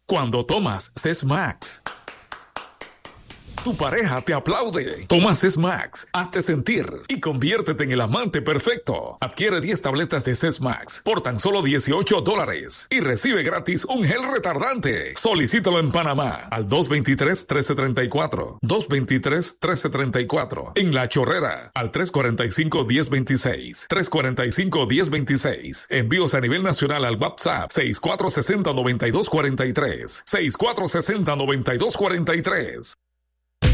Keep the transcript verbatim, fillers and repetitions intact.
cuando tomas Sesmax. Tu pareja te aplaude. Toma Sesmax, hazte sentir y conviértete en el amante perfecto. Adquiere diez tabletas de Sesmax por tan solo dieciocho dólares y recibe gratis un gel retardante. Solicítalo en Panamá al dos dos tres, uno tres tres cuatro, dos dos tres, uno tres tres cuatro. En La Chorrera al tres cuatro cinco, uno cero dos seis, tres cuatro cinco, uno cero dos seis. Envíos a nivel nacional al WhatsApp seis cuatro seis cero, nueve dos cuatro tres, seis cuatro seis cero, nueve dos cuatro tres.